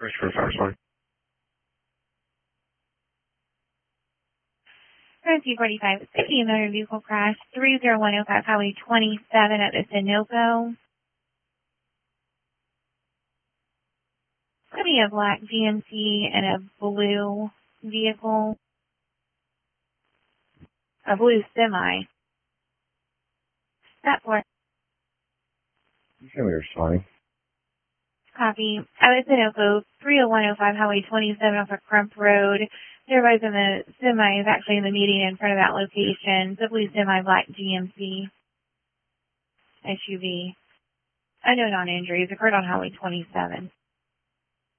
Christopher Firestone. 245, City motor vehicle crash, 30105 Highway 27 at the Sunoco. Could be a black GMC and a blue vehicle. A blue semi. That's what. Semi responding. Copy. At the Sunoco, 30105 Highway 27 off of Crump Road. Everybody's in the semi is actually in the median in front of that location. The blue semi, black GMC SUV. Unknown on injuries occurred on Highway 27.